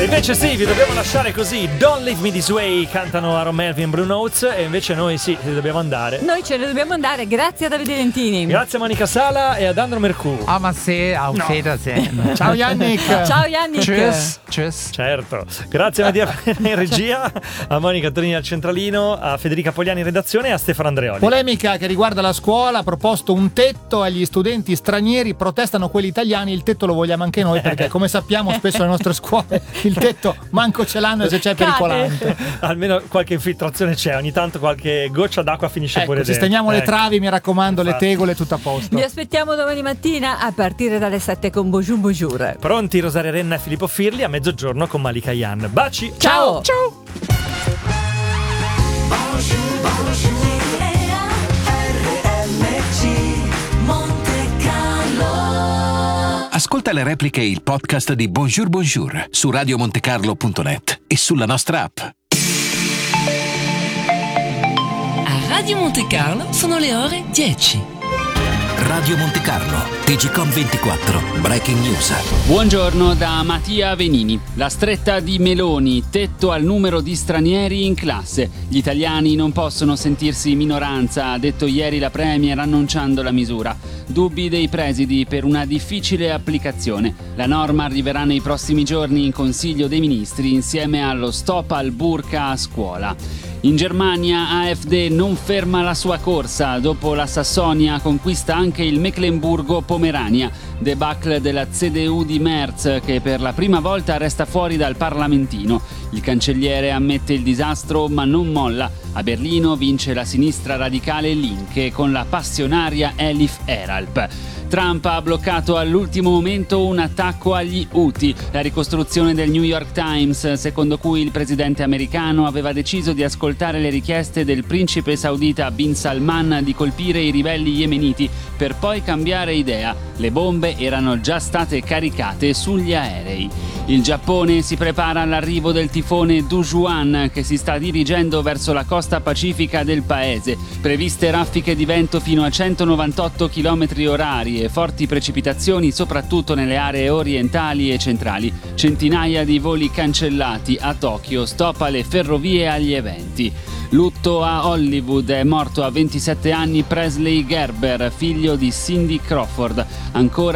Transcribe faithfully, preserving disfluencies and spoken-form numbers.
invece sì, vi dobbiamo lasciare così. Don't Leave Me This Way cantano Aaron Melvin, Blue Notes. E invece noi sì, dobbiamo andare. Noi ce ne dobbiamo andare. Grazie a Davide Lentini. Grazie a Monica Sala e ad Andro Mercù. Ah, ma sì, auf No. Wiedersehen. Ciao Yannick. Ciao Yannick. Tschüss. Tschüss. Certo. Grazie a Mattia in regia, a Monica Torini al centralino, a Federica Pogliani in redazione e a Stefano Andreoli. Polemica che riguarda la scuola, ha proposto un tetto agli studenti stranieri, protestano quelli italiani, il tetto lo vogliamo anche noi perché come sappiamo spesso le nostre scuole il tetto manco ce l'hanno e se c'è è pericolante. Almeno qualche infiltrazione c'è, ogni tanto qualche goccia d'acqua finisce Ecco, pure dentro. sistemiamo le Ecco. travi, mi raccomando, Infatti. le tegole, tutto a posto. Vi aspettiamo domani mattina a partire dalle sette con Bonjour Bonjour. Pronti Rosaria Renna e Filippo Firli, a mezzogiorno con Malika Yan. Baci! Ciao. Ciao. Ascolta le repliche e il podcast di Bonjour Bonjour su radio monte carlo punto net e sulla nostra app. A Radio Monte Carlo sono le ore dieci. Radio Monte Carlo, T G Com ventiquattro, Breaking News. Buongiorno da Mattia Venini. La stretta di Meloni, tetto al numero di stranieri in classe. Gli italiani non possono sentirsi minoranza, ha detto ieri la Premier annunciando la misura. Dubbi dei presidi per una difficile applicazione. La norma arriverà nei prossimi giorni in Consiglio dei Ministri insieme allo stop al burqa a scuola. In Germania A F D non ferma la sua corsa, dopo la Sassonia conquista anche il Mecklenburgo-Pomerania, debacle della C D U di Merz che per la prima volta resta fuori dal Parlamentino. Il cancelliere ammette il disastro ma non molla. A Berlino vince la sinistra radicale Linke con la passionaria Elif Eralp. Trump ha bloccato all'ultimo momento un attacco agli Houthi. La ricostruzione del New York Times, secondo cui il presidente americano aveva deciso di ascoltare le richieste del principe saudita Bin Salman di colpire i ribelli yemeniti per poi cambiare idea. Le bombe erano già state caricate sugli aerei. Il Giappone si prepara all'arrivo del tifone Dujuan che si sta dirigendo verso la costa pacifica del paese. Previste raffiche di vento fino a centonovantotto chilometri orari e forti precipitazioni soprattutto nelle aree orientali e centrali. Centinaia di voli cancellati a Tokyo, stop alle ferrovie e agli eventi. Lutto a Hollywood, è morto a ventisette anni Presley Gerber, figlio di Cindy Crawford. Ancora